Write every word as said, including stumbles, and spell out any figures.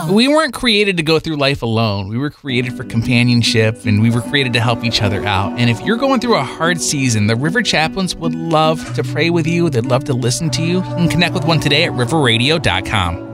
We weren't created to go through life alone. We were created for companionship, and we were created to help each other out. And if you're going through a hard season, the River Chaplains would love to pray with you. They'd love to listen to you. You can connect with one today at river radio dot com.